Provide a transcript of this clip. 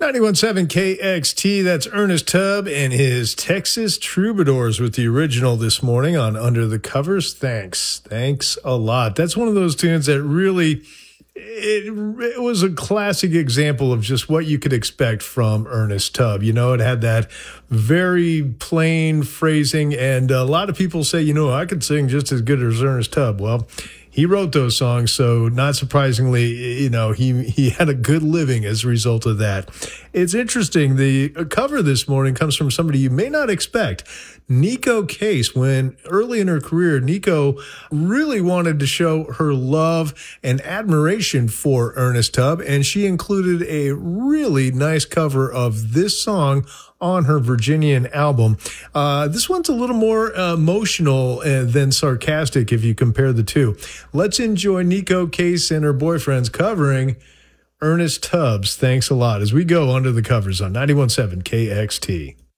91.7 KXT, that's Ernest Tubb and his Texas Troubadours with the original this morning on Under the Covers. Thanks a lot. That's one of those tunes that really, it was a classic example of just what you could expect from Ernest Tubb. You know, it had that very plain phrasing, and a lot of people say, you know, I could sing just as good as Ernest Tubb. Well, he wrote those songs, so not surprisingly, you know, he had a good living as a result of that. It's interesting. The cover this morning comes from somebody you may not expect, Neko Case. When early in her career, Neko really wanted to show her love and admiration for Ernest Tubb, and she included a really nice cover of this song on her Virginian album. This one's a little more emotional than sarcastic if you compare the two. Let's enjoy Neko Case and her boyfriends covering Ernest Tubb's Thanks a Lot as we go under the covers on 91.7 KXT.